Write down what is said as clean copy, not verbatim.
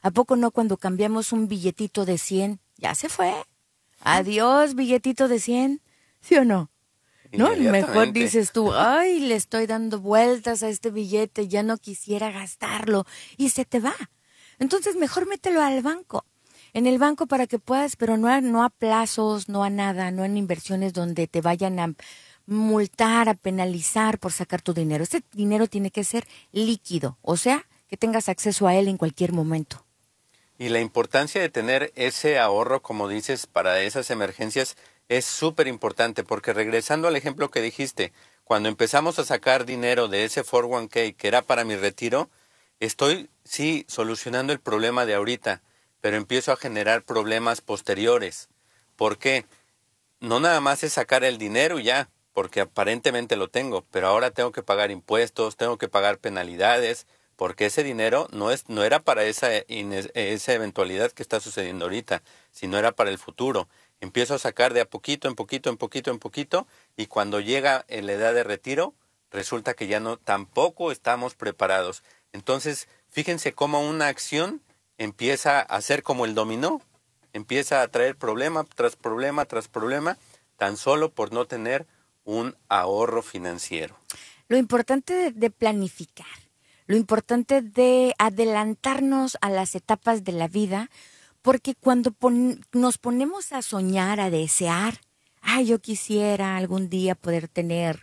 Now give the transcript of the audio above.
¿A poco no cuando cambiamos un billetito de 100, ya se fue? Adiós, billetito de 100, ¿sí o no? ¿No? Mejor Inmediatamente. dices tú, ay, le estoy dando vueltas a este billete, ya no quisiera gastarlo, y se te va. Entonces mejor mételo al banco. En el banco para que puedas, pero no a plazos, no a nada, no en inversiones donde te vayan a multar, a penalizar por sacar tu dinero. Ese dinero tiene que ser líquido, o sea, que tengas acceso a él en cualquier momento. Y la importancia de tener ese ahorro, como dices, para esas emergencias es súper importante, porque regresando al ejemplo que dijiste, cuando empezamos a sacar dinero de ese 401k que era para mi retiro, estoy, sí, solucionando el problema de ahorita, pero empiezo a generar problemas posteriores. ¿Por qué? No nada más es sacar el dinero y ya, porque aparentemente lo tengo, pero ahora tengo que pagar impuestos, tengo que pagar penalidades, porque ese dinero no era para esa eventualidad que está sucediendo ahorita, sino era para el futuro. Empiezo a sacar de a poquito, en poquito, en poquito, en poquito, y cuando llega en la edad de retiro, resulta que ya no, tampoco estamos preparados. Entonces, fíjense cómo una acción empieza a ser como el dominó, empieza a traer problema tras problema tras problema, tan solo por no tener un ahorro financiero. Lo importante de planificar, lo importante de adelantarnos a las etapas de la vida, porque cuando nos ponemos a soñar, a desear, ay, yo quisiera algún día poder tener